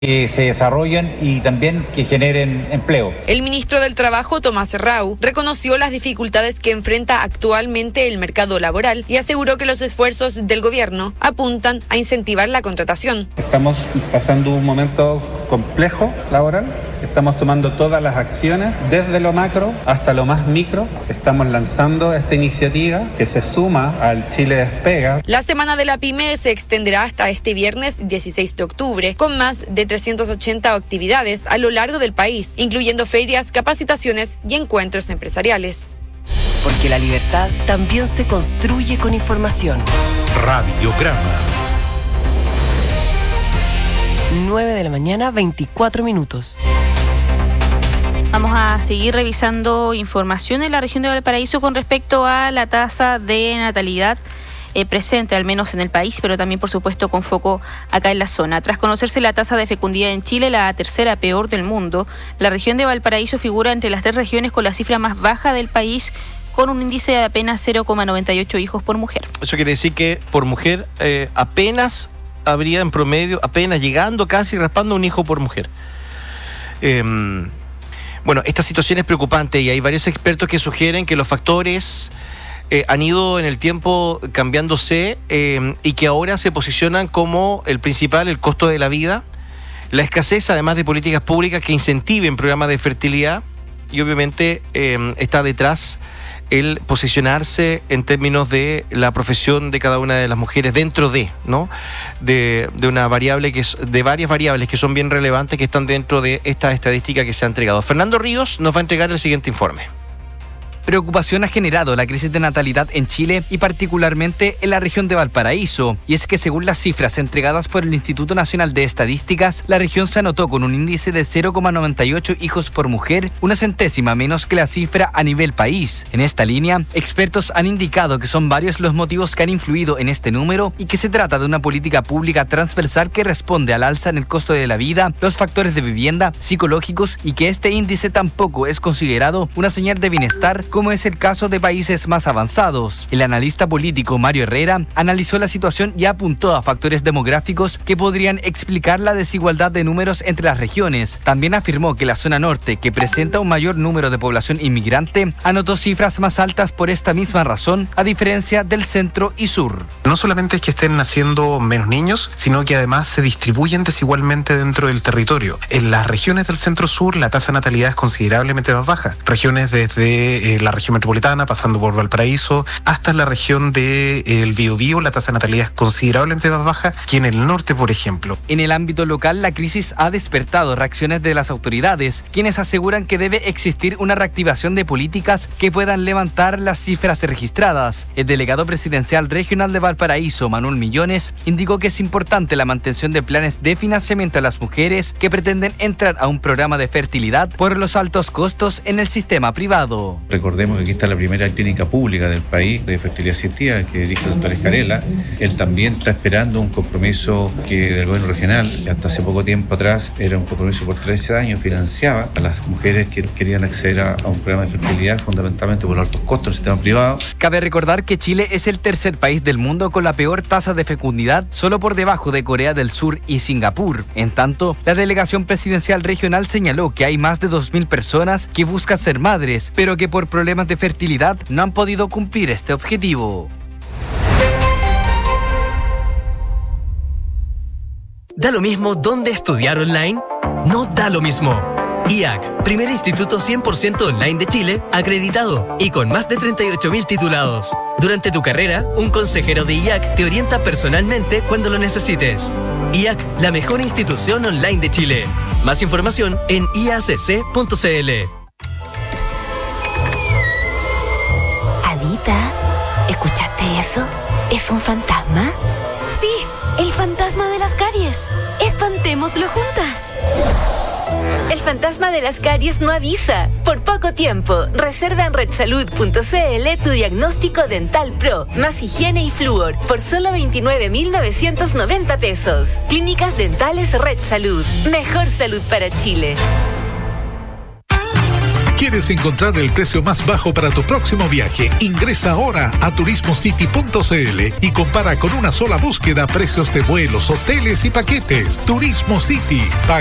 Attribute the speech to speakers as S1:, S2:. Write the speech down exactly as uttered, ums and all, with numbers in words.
S1: que se desarrollen y también que generen empleo.
S2: El ministro del Trabajo, Tomás Rau, reconoció las dificultades que enfrenta actualmente el mercado laboral y aseguró que los esfuerzos del gobierno apuntan a incentivar la contratación.
S3: Estamos pasando un momento complejo laboral. Estamos tomando todas las acciones, desde lo macro hasta lo más micro. Estamos lanzando esta iniciativa que se suma al Chile Despega.
S2: La Semana de la Pyme se extenderá hasta este viernes dieciséis de octubre, con más de trescientas ochenta actividades a lo largo del país, incluyendo ferias, capacitaciones y encuentros empresariales.
S4: Porque la libertad también se construye con información.
S5: Radiograma.
S4: nueve de la mañana, veinticuatro minutos.
S6: Vamos a seguir revisando información en la región de Valparaíso con respecto a la tasa de natalidad eh, presente, al menos en el país, pero también, por supuesto, con foco acá en la zona. Tras conocerse la tasa de fecundidad en Chile, la tercera peor del mundo, la región de Valparaíso figura entre las tres regiones con la cifra más baja del país, con un índice de apenas cero coma noventa y ocho hijos por mujer.
S7: Eso quiere decir que por mujer eh, apenas habría en promedio, apenas llegando casi, raspando un hijo por mujer. Eh, bueno, esta situación es preocupante y hay varios expertos que sugieren que los factores eh, han ido en el tiempo cambiándose eh, y que ahora se posicionan como el principal, el costo de la vida, la escasez, además de políticas públicas que incentiven programas de fertilidad, y obviamente eh, está detrás el posicionarse en términos de la profesión de cada una de las mujeres dentro de, ¿no? De, de una variable que es, de varias variables que son bien relevantes que están dentro de esta estadística que se ha entregado. Fernando Ríos nos va a entregar el siguiente informe.
S8: Preocupación ha generado la crisis de natalidad en Chile y particularmente en la región de Valparaíso. Y es que según las cifras entregadas por el Instituto Nacional de Estadísticas, la región se anotó con un índice de cero coma noventa y ocho hijos por mujer, una centésima menos que la cifra a nivel país. En esta línea, expertos han indicado que son varios los motivos que han influido en este número y que se trata de una política pública transversal que responde al alza en el costo de la vida, los factores de vivienda, psicológicos, y que este índice tampoco es considerado una señal de bienestar, como es el caso de países más avanzados. El analista político Mario Herrera analizó la situación y apuntó a factores demográficos que podrían explicar la desigualdad de números entre las regiones. También afirmó que la zona norte, que presenta un mayor número de población inmigrante, anotó cifras más altas por esta misma razón, a diferencia del centro y sur.
S9: No solamente es que estén naciendo menos niños, sino que además se distribuyen desigualmente dentro del territorio. En las regiones del centro-sur la tasa de natalidad es considerablemente más baja. Regiones desde eh, la región metropolitana, pasando por Valparaíso, hasta la región del de, Biobío, la tasa de natalidad es considerablemente más baja que en el norte, por ejemplo.
S8: En el ámbito local, la crisis ha despertado reacciones de las autoridades, quienes aseguran que debe existir una reactivación de políticas que puedan levantar las cifras registradas. El delegado presidencial regional de Valparaíso, Manuel Millones, indicó que es importante la mantención de planes de financiamiento a las mujeres que pretenden entrar a un programa de fertilidad por los altos costos en el sistema privado.
S10: Recordemos que aquí está la primera clínica pública del país de fertilidad asistida que dirige el doctor Escarela. Él también está esperando un compromiso que del gobierno regional, que hasta hace poco tiempo atrás era un compromiso por trece años, financiaba a las mujeres que querían acceder a, a un programa de fertilidad, fundamentalmente por los altos costos del sistema privado.
S8: Cabe recordar que Chile es el tercer país del mundo con la peor tasa de fecundidad, solo por debajo de Corea del Sur y Singapur. En tanto, la delegación presidencial regional señaló que hay más de dos mil personas que buscan ser madres, pero que por problemas de fertilidad no han podido cumplir este objetivo.
S11: ¿Da lo mismo dónde estudiar online? No da lo mismo. I A C, primer instituto cien por ciento online de Chile, acreditado y con más de treinta y ocho mil titulados. Durante tu carrera, un consejero de I A C te orienta personalmente cuando lo necesites. I A C, la mejor institución online de Chile. Más información en i a c c punto c l.
S12: Adita, ¿escuchaste eso? ¿Es un fantasma? Sí, el fantasma de las caries. Espantémoslo juntas. El fantasma de las caries no avisa. Por poco tiempo, reserva en red salud punto c l tu diagnóstico dental pro, más higiene y flúor, por solo veintinueve mil novecientos noventa pesos. Clínicas Dentales Red Salud. Mejor salud para Chile.
S5: ¿Quieres encontrar el precio más bajo para tu próximo viaje? Ingresa ahora a turismo city punto c l y compara con una sola búsqueda precios de vuelos, hoteles y paquetes. Turismo City.